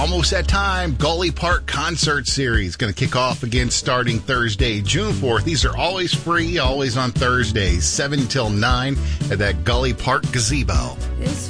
Almost that time. Gully Park Concert Series going to kick off again starting Thursday, June 4th. These are always free, always on Thursdays, 7 till 9 at that Gully Park Gazebo.